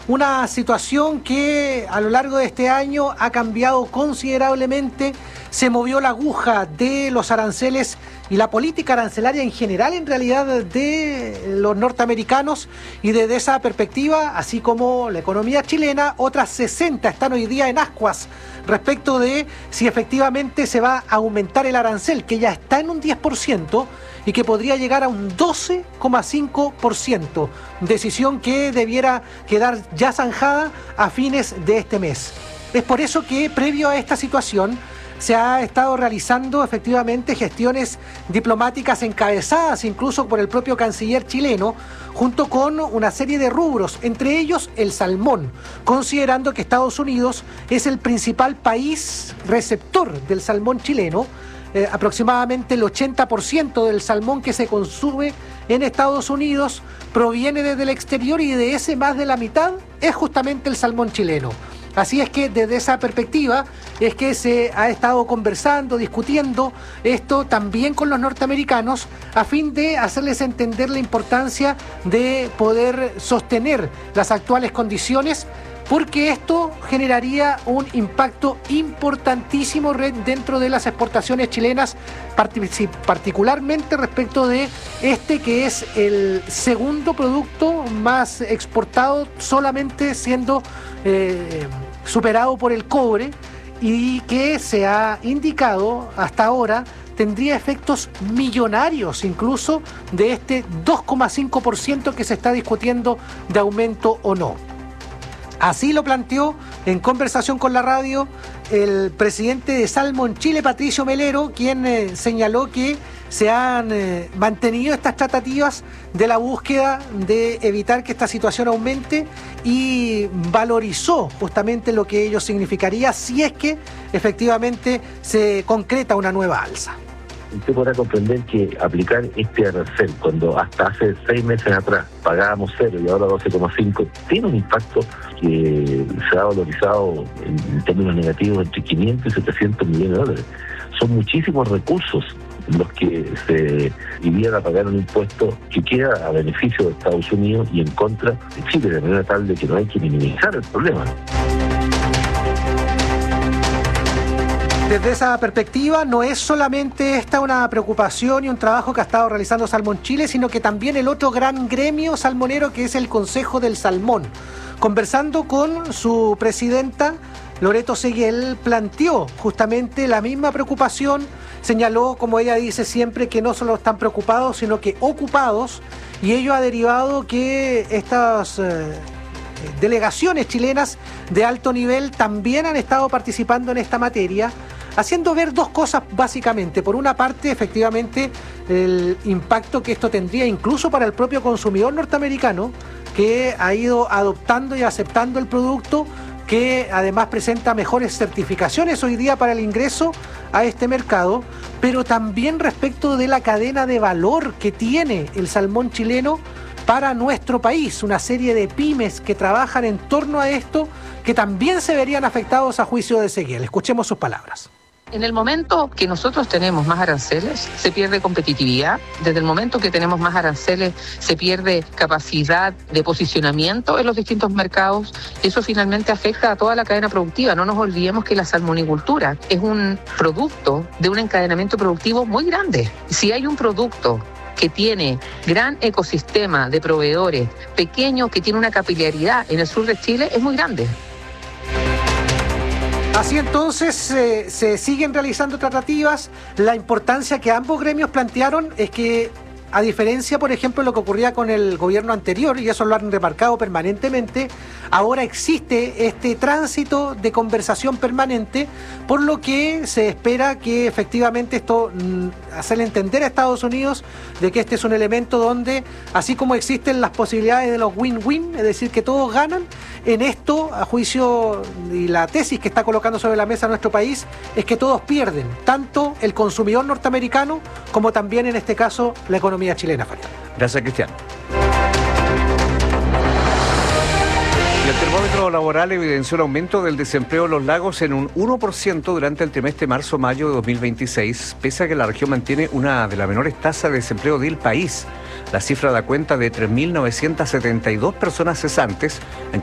una situación que a lo largo de este año ha cambiado considerablemente, se movió la aguja de los aranceles y la política arancelaria en general, en realidad, de los norteamericanos, y desde esa perspectiva, así como la economía chilena, otras 60 están hoy día en ascuas respecto de si efectivamente se va a aumentar el arancel, que ya está en un 10% y que podría llegar a un 12,5%, decisión que debiera quedar ya zanjada a fines de este mes. Es por eso que, previo a esta situación, se ha estado realizando efectivamente gestiones diplomáticas encabezadas incluso por el propio canciller chileno, junto con una serie de rubros, entre ellos el salmón, considerando que Estados Unidos es el principal país receptor del salmón chileno. Aproximadamente el 80% del salmón que se consume en Estados Unidos proviene desde el exterior, y de ese más de la mitad es justamente el salmón chileno. Así es que desde esa perspectiva es que se ha estado conversando, discutiendo esto también con los norteamericanos, a fin de hacerles entender la importancia de poder sostener las actuales condiciones, porque esto generaría un impacto importantísimo dentro de las exportaciones chilenas, particularmente respecto de este, que es el segundo producto más exportado, solamente siendo superado por el cobre, y que se ha indicado hasta ahora tendría efectos millonarios incluso de este 2,5% que se está discutiendo de aumento o no. Así lo planteó en conversación con la radio el presidente de Salmon Chile, Patricio Melero, quien señaló que se han mantenido estas tratativas de la búsqueda de evitar que esta situación aumente, y valorizó justamente lo que ello significaría si es que efectivamente se concreta una nueva alza. Usted podrá comprender que aplicar este arancel, cuando hasta hace 6 meses atrás pagábamos 0 y ahora 12,5, tiene un impacto que se ha valorizado en términos negativos entre 500 y 700 millones de dólares. Son muchísimos recursos los que se irían a pagar un impuesto que queda a beneficio de Estados Unidos y en contra de Chile, de manera tal de que no hay que minimizar el problema. Desde esa perspectiva, no es solamente esta una preocupación y un trabajo que ha estado realizando Salmón Chile, sino que también el otro gran gremio salmonero, que es el Consejo del Salmón. Conversando con su presidenta, Loreto Seguel, planteó justamente la misma preocupación, señaló, como ella dice siempre, que no solo están preocupados, sino que ocupados, y ello ha derivado que estas delegaciones chilenas de alto nivel también han estado participando en esta materia, haciendo ver dos cosas básicamente. Por una parte, efectivamente, el impacto que esto tendría incluso para el propio consumidor norteamericano, que ha ido adoptando y aceptando el producto, que además presenta mejores certificaciones hoy día para el ingreso a este mercado, pero también respecto de la cadena de valor que tiene el salmón chileno para nuestro país, una serie de pymes que trabajan en torno a esto, que también se verían afectados a juicio de Seguel. Escuchemos sus palabras. En el momento que nosotros tenemos más aranceles, se pierde competitividad. Desde el momento que tenemos más aranceles, se pierde capacidad de posicionamiento en los distintos mercados. Eso finalmente afecta a toda la cadena productiva. No nos olvidemos que la salmonicultura es un producto de un encadenamiento productivo muy grande. Si hay un producto que tiene gran ecosistema de proveedores pequeños, que tiene una capilaridad en el sur de Chile, es muy grande. Así entonces se siguen realizando tratativas. La importancia que ambos gremios plantearon es que, a diferencia, por ejemplo, de lo que ocurría con el gobierno anterior, y eso lo han remarcado permanentemente, ahora existe este tránsito de conversación permanente, por lo que se espera que efectivamente esto hacerle entender a Estados Unidos de que este es un elemento donde, así como existen las posibilidades de los win-win, es decir, que todos ganan, en esto, a juicio y la tesis que está colocando sobre la mesa nuestro país, es que todos pierden, tanto el consumidor norteamericano como también, en este caso, la economía chilena. Gracias, Cristian. El termómetro laboral evidenció un aumento del desempleo en los lagos en un 1% durante el trimestre marzo-mayo de 2026, pese a que la región mantiene una de las menores tasas de desempleo del país. La cifra da cuenta de 3.972 personas cesantes, en